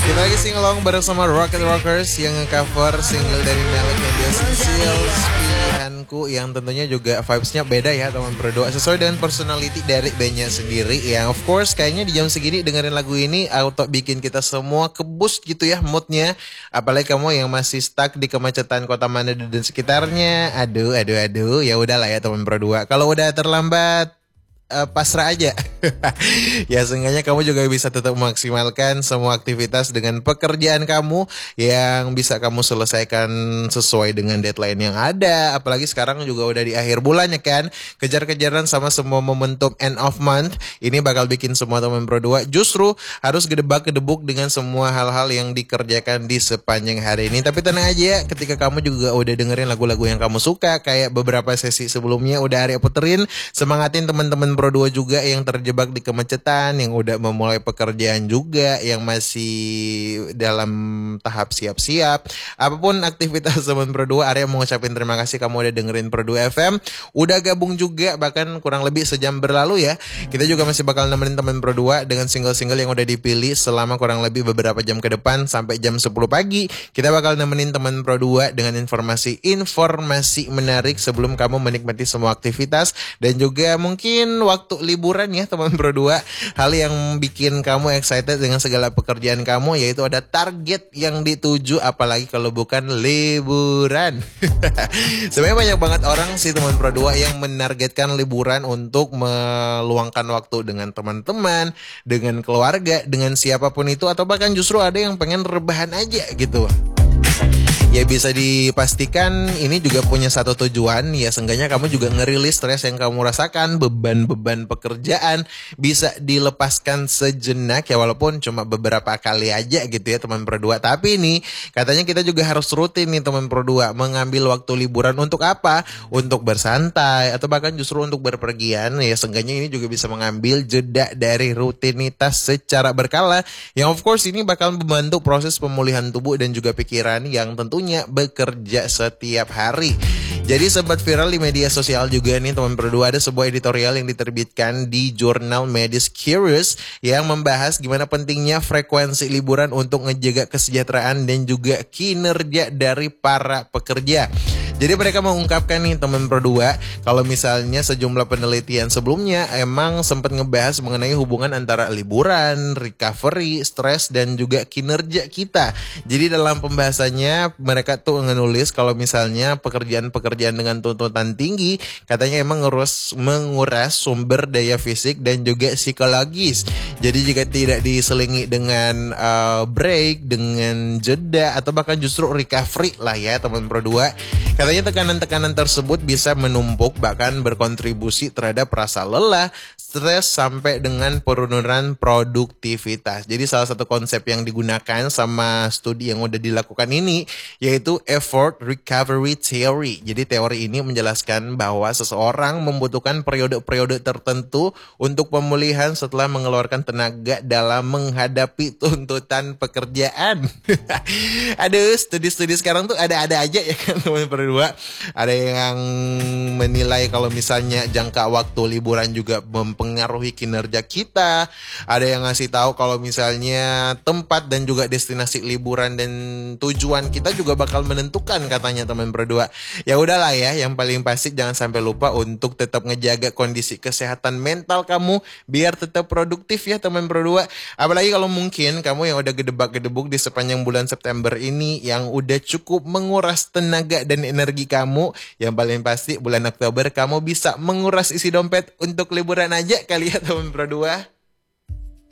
Kita lagi singalong bareng sama Rocket Rockers yang nge-cover single dari Melik yang The Essentials, Pilihanku, yang tentunya juga vibes-nya beda ya teman berdua, sesuai dengan personality dari bandnya sendiri. Yang of course kayaknya di jam segini dengerin lagu ini auto bikin kita semua ke-boost gitu ya moodnya. Apalagi kamu yang masih stuck di kemacetan kota Manado dan sekitarnya. Aduh, ya udahlah ya teman berdua. Kalau udah terlambat pasrah aja. Ya seenggaknya kamu juga bisa tetap memaksimalkan semua aktivitas dengan pekerjaan kamu yang bisa kamu selesaikan sesuai dengan deadline yang ada. Apalagi sekarang juga udah di akhir bulan ya kan. Kejar-kejaran sama semua momentum end of month. Ini bakal bikin semua teman berdua justru harus gedebak-gedebuk dengan semua hal-hal yang dikerjakan di sepanjang hari ini. Tapi tenang aja ya, ketika kamu juga udah dengerin lagu-lagu yang kamu suka, kayak beberapa sesi sebelumnya udah Arya puterin, semangatin teman-teman Pro 2 juga yang terjebak di kemacetan, yang udah memulai pekerjaan juga, yang masih dalam tahap siap-siap. Apapun aktivitas teman Pro 2, Arya mau ngucapin terima kasih kamu udah dengerin Pro 2 FM. Udah gabung juga bahkan kurang lebih sejam berlalu ya. Kita juga masih bakal nemenin teman Pro 2 dengan single-single yang udah dipilih selama kurang lebih beberapa jam ke depan sampai jam 10 pagi. Kita bakal nemenin teman Pro 2 dengan informasi menarik sebelum kamu menikmati semua aktivitas dan juga mungkin waktu liburan ya teman Pro 2. Hal yang bikin kamu excited dengan segala pekerjaan kamu yaitu ada target yang dituju, apalagi kalau bukan liburan. Sebenarnya banyak banget orang sih teman Pro 2 yang menargetkan liburan untuk meluangkan waktu dengan teman-teman, dengan keluarga, dengan siapapun itu, atau bahkan justru ada yang pengen rebahan aja gitu. Ya bisa dipastikan ini juga punya satu tujuan, ya seenggaknya kamu juga ngerilis stres yang kamu rasakan, beban-beban pekerjaan bisa dilepaskan sejenak ya, walaupun cuma beberapa kali aja gitu ya teman Pro 2. Tapi ini katanya kita juga harus rutin nih teman Pro 2, mengambil waktu liburan untuk apa? Untuk bersantai atau bahkan justru untuk berpergian. Ya seenggaknya ini juga bisa mengambil jeda dari rutinitas secara berkala, yang of course ini bakal membantu proses pemulihan tubuh dan juga pikiran yang tentunya bekerja setiap hari. Jadi sempat viral di media sosial juga nih teman Pro 2, ada sebuah editorial yang diterbitkan di jurnal medis Curious yang membahas gimana pentingnya frekuensi liburan untuk ngejaga kesejahteraan dan juga kinerja dari para pekerja. Jadi mereka mengungkapkan nih teman Pro 2, kalau misalnya sejumlah penelitian sebelumnya emang sempat ngebahas mengenai hubungan antara liburan, recovery, stres, dan juga kinerja kita. Jadi dalam pembahasannya mereka tuh ngenulis kalau misalnya pekerjaan-pekerjaan dengan tuntutan tinggi katanya emang menguras sumber daya fisik dan juga psikologis. Jadi jika tidak diselingi dengan break, dengan jeda, atau bahkan justru recovery lah ya teman Pro 2, katanya tekanan-tekanan tersebut bisa menumpuk bahkan berkontribusi terhadap rasa lelah, stres, sampai dengan penurunan produktivitas. Jadi salah satu konsep yang digunakan sama studi yang udah dilakukan ini yaitu effort recovery theory. Jadi teori ini menjelaskan bahwa seseorang membutuhkan periode-periode tertentu untuk pemulihan setelah mengeluarkan tenaga dalam menghadapi tuntutan pekerjaan. Aduh, studi-studi sekarang tuh ada-ada aja ya kan teman berdua. Ada yang menilai kalau misalnya jangka waktu liburan juga mempengaruhi kinerja kita. Ada yang ngasih tahu kalau misalnya tempat dan juga destinasi liburan dan tujuan kita juga bakal menentukan katanya teman berdua. Ya udahlah ya, yang paling pasti jangan sampai lupa untuk tetap ngejaga kondisi kesehatan mental kamu biar tetap produktif ya teman berdua. Apalagi kalau mungkin kamu yang udah gedebak-gedebuk di sepanjang bulan September ini, yang udah cukup menguras tenaga dan energi kamu, yang paling pasti bulan Oktober kamu bisa menguras isi dompet untuk liburan aja kali ya teman Pro 2.